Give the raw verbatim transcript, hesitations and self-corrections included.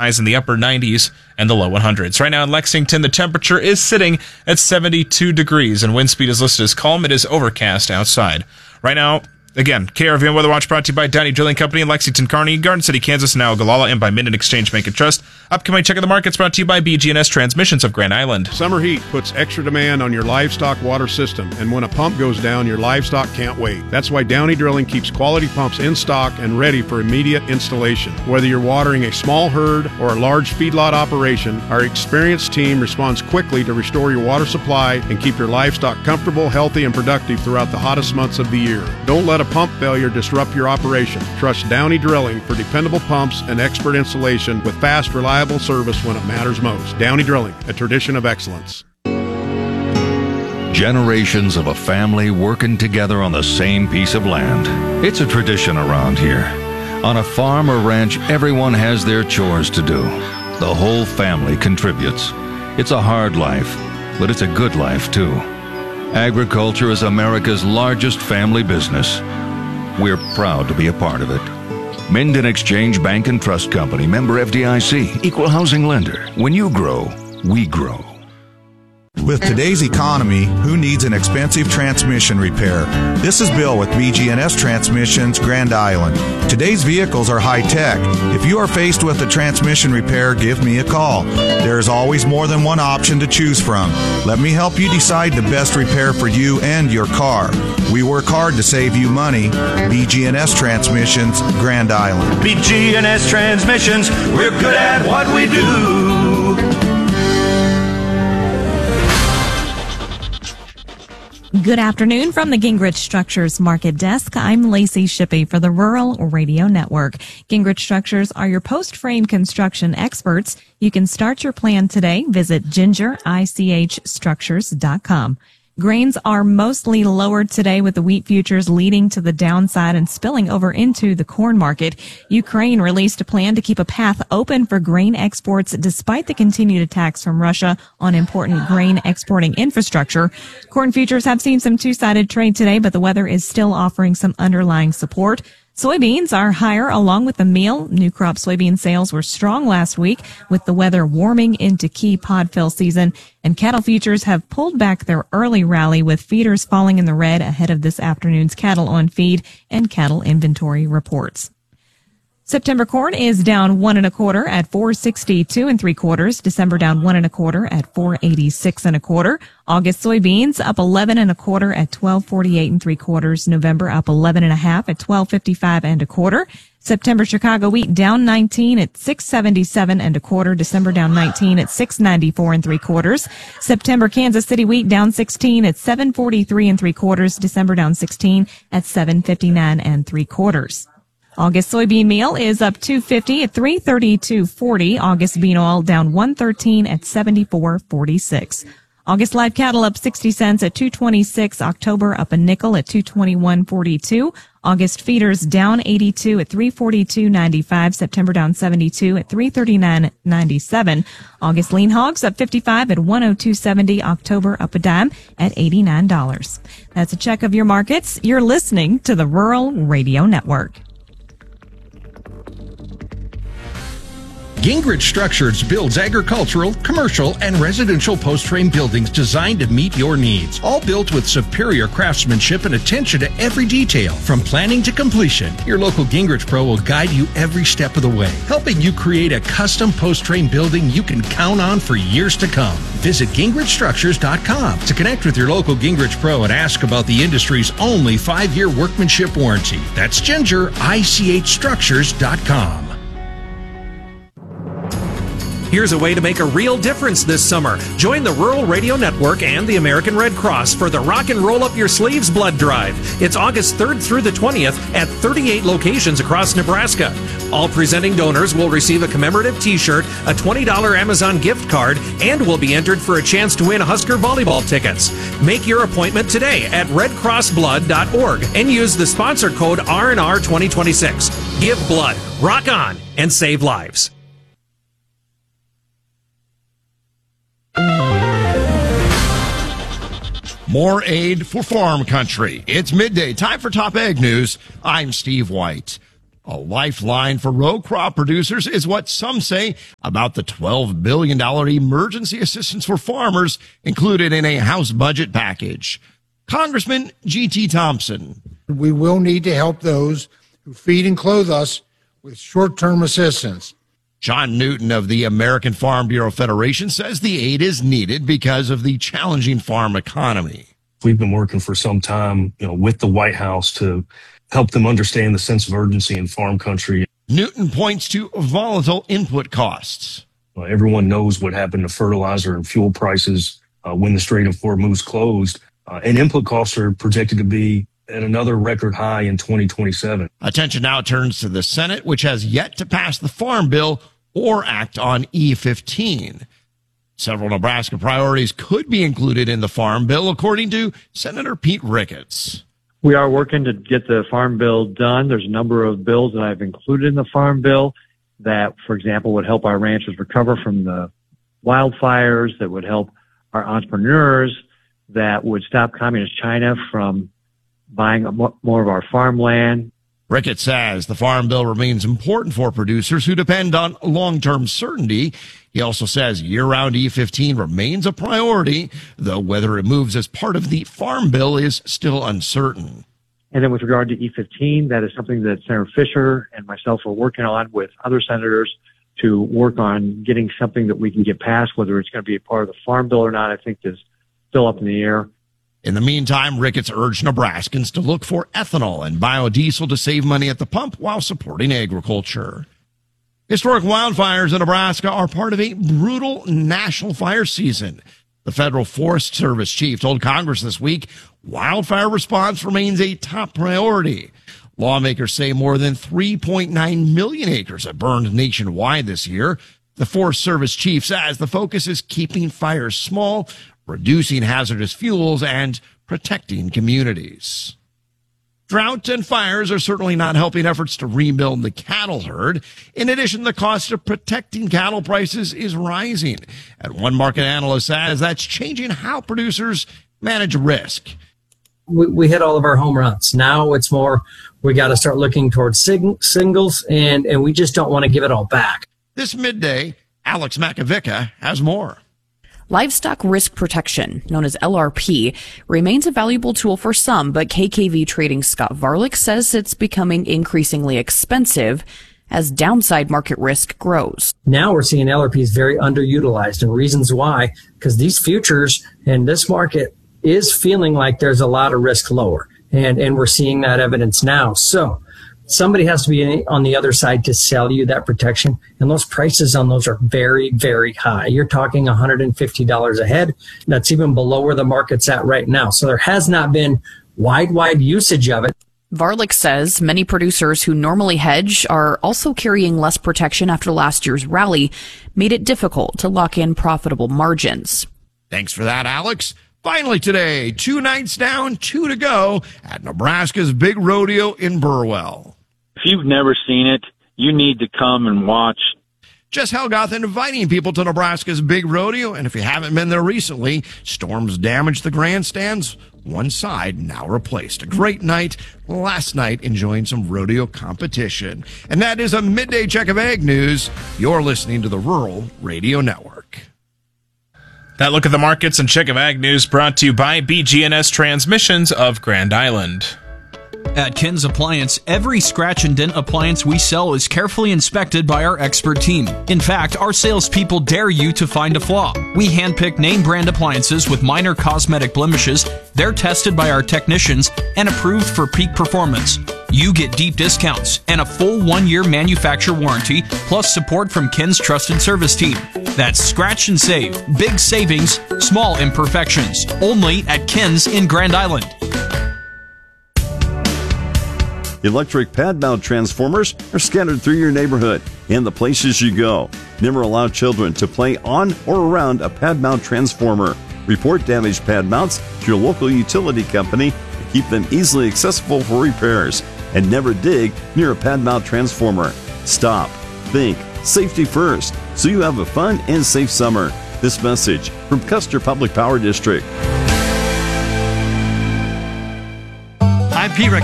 highs in the upper nineties and the low hundreds. Right now in Lexington, the temperature is sitting at seventy-two degrees, and wind speed is listed as calm. It is overcast outside. Right now, again, K R V N Weather Watch brought to you by Downey Drilling Company in Lexington, Kearney, Garden City, Kansas, now Ogallala, and by Minden Exchange Bank and Trust. Upcoming Check of the Markets brought to you by B G and S Transmissions of Grand Island. Summer heat puts extra demand on your livestock water system, and when a pump goes down, your livestock can't wait. That's why Downey Drilling keeps quality pumps in stock and ready for immediate installation. Whether you're watering a small herd or a large feedlot operation, our experienced team responds quickly to restore your water supply and keep your livestock comfortable, healthy, and productive throughout the hottest months of the year. Don't let a pump failure disrupt your operation. Trust Downey Drilling for dependable pumps and expert installation with fast, reliable service when it matters most. Downey Drilling, a tradition of excellence. Generations of a family working together on the same piece of land. It's a tradition around here. On a farm or ranch, everyone has their chores to do. The whole family contributes. It's a hard life, but it's a good life too. Agriculture is America's largest family business. We're proud to be a part of it. Minden Exchange Bank and Trust Company, member F D I C, equal housing lender. When you grow, we grow. With today's economy, who needs an expensive transmission repair? This is Bill with B G and S Transmissions, Grand Island. Today's vehicles are high-tech. If you are faced with a transmission repair, give me a call. There is always more than one option to choose from. Let me help you decide the best repair for you and your car. We work hard to save you money. B G and S Transmissions, Grand Island. B G and S Transmissions, we're good at what we do. Good afternoon from the Gingrich Structures Market Desk. I'm Lacey Shippey for the Rural Radio Network. Gingrich Structures are your post-frame construction experts. You can start your plan today. Visit ginger ich structures dot com. Grains are mostly lowered today, with the wheat futures leading to the downside and spilling over into the corn market. Ukraine released a plan to keep a path open for grain exports despite the continued attacks from Russia on important grain exporting infrastructure. Corn futures have seen some two-sided trade today, but the weather is still offering some underlying support. Soybeans are higher along with the meal. New crop soybean sales were strong last week with the weather warming into key pod fill season, and cattle futures have pulled back their early rally with feeders falling in the red ahead of this afternoon's cattle on feed and cattle inventory reports. September corn is down one and a quarter at four sixty-two and three quarters. December down one and a quarter at four eighty-six and a quarter. August soybeans up eleven and a quarter at twelve forty-eight and three quarters. November up eleven and a half at twelve fifty-five and a quarter. September Chicago wheat down nineteen at six seventy-seven and a quarter. December down nineteen at six ninety-four and three quarters. September Kansas City wheat down sixteen at seven forty-three and three quarters. December down sixteen at seven fifty-nine and three quarters. August soybean meal is up two fifty at three thirty-two forty. August bean oil down one thirteen at seventy-four forty-six. August live cattle up sixty cents at two twenty-six. October up a nickel at two twenty-one forty-two. August feeders down eighty-two at three forty-two ninety-five. September down seventy-two at three thirty-nine ninety-seven. August lean hogs up fifty-five at one oh two seventy. October up a dime at eighty-nine dollars. That's a check of your markets. You're listening to the Rural Radio Network. Gingrich Structures builds agricultural, commercial, and residential post-frame buildings designed to meet your needs. All built with superior craftsmanship and attention to every detail, from planning to completion. Your local Gingrich Pro will guide you every step of the way, helping you create a custom post-frame building you can count on for years to come. Visit gingrich structures dot com to connect with your local Gingrich Pro and ask about the industry's only five-year workmanship warranty. That's ginger ich structures dot com. Here's a way to make a real difference this summer. Join the Rural Radio Network and the American Red Cross for the Rock and Roll Up Your Sleeves Blood Drive. It's August third through the twentieth at thirty-eight locations across Nebraska. All presenting donors will receive a commemorative t-shirt, a twenty dollars Amazon gift card, and will be entered for a chance to win Husker volleyball tickets. Make your appointment today at red cross blood dot org and use the sponsor code R and R twenty twenty-six. Give blood, rock on, and save lives. More aid for farm country. It's midday. Time for Top Ag News. I'm Steve White. A lifeline for row crop producers is what some say about the twelve billion dollars emergency assistance for farmers included in a House budget package. Congressman G T. Thompson. We will need to help those who feed and clothe us with short-term assistance. John Newton of the American Farm Bureau Federation says the aid is needed because of the challenging farm economy. We've been working for some time, you know, with the White House to help them understand the sense of urgency in farm country. Newton points to volatile input costs. Uh, everyone knows what happened to fertilizer and fuel prices uh, when the Strait of Hormuz closed, uh, and input costs are projected to be at another record high in twenty twenty-seven. Attention now turns to the Senate, which has yet to pass the Farm Bill or act on E fifteen. Several Nebraska priorities could be included in the Farm Bill, according to Senator Pete Ricketts. We are working to get the Farm Bill done. There's a number of bills that I've included in the Farm Bill that, for example, would help our ranchers recover from the wildfires, that would help our entrepreneurs, that would stop Communist China from buying more of our farmland. Ricketts says the Farm Bill remains important for producers who depend on long-term certainty. He also says year-round E fifteen remains a priority, though whether it moves as part of the Farm Bill is still uncertain. And then with regard to E fifteen, that is something that Senator Fisher and myself are working on with other senators to work on getting something that we can get passed. Whether it's going to be a part of the Farm Bill or not, I think is still up in the air. In the meantime, Ricketts urged Nebraskans to look for ethanol and biodiesel to save money at the pump while supporting agriculture. Historic wildfires in Nebraska are part of a brutal national fire season. The Federal Forest Service chief told Congress this week wildfire response remains a top priority. Lawmakers say more than three point nine million acres have burned nationwide this year. The Forest Service chief says the focus is keeping fires small, reducing hazardous fuels, and protecting communities. Drought and fires are certainly not helping efforts to rebuild the cattle herd. In addition, the cost of protecting cattle prices is rising. And one market analyst says that's changing how producers manage risk. We, we hit all of our home runs. Now it's more, we got to start looking towards sing, singles, and, and we just don't want to give it all back. This midday, Alex Makovica has more. Livestock risk protection, known as L R P, remains a valuable tool for some, but K K V Trading Scott Varlick says it's becoming increasingly expensive as downside market risk grows. Now we're seeing L R Ps very underutilized, and reasons why, because these futures and this market is feeling like there's a lot of risk lower, and, and we're seeing that evidence now. So somebody has to be on the other side to sell you that protection. And those prices on those are very, very high. You're talking one hundred fifty dollars a head. That's even below where the market's at right now. So there has not been wide, wide usage of it. Varlick says many producers who normally hedge are also carrying less protection after last year's rally made it difficult to lock in profitable margins. Thanks for that, Alex. Finally today, two nights down, two to go at Nebraska's Big Rodeo in Burwell. If you've never seen it, you need to come and watch. Jess Helgoth inviting people to Nebraska's Big Rodeo, and if you haven't been there recently, storms damaged the grandstands. One side now replaced. A great night last night enjoying some rodeo competition. And that is a midday check of Ag News. You're listening to the Rural Radio Network. That look at the markets and check of Ag News brought to you by B G N S Transmissions of Grand Island. At Ken's Appliance, every scratch and dent appliance we sell is carefully inspected by our expert team. In fact, our salespeople dare you to find a flaw. We handpick name brand appliances with minor cosmetic blemishes. They're tested by our technicians and approved for peak performance. You get deep discounts and a full one-year manufacturer warranty, plus support from Ken's trusted service team. That's scratch and save. Big savings, small imperfections. Only at Ken's in Grand Island. Electric pad mount transformers are scattered through your neighborhood and the places you go. Never allow children to play on or around a pad mount transformer. Report damaged pad mounts to your local utility company and keep them easily accessible for repairs. And never dig near a pad mount transformer. Stop, think, safety first, so you have a fun and safe summer. This message from Custer Public Power District. I'm Pete Rick.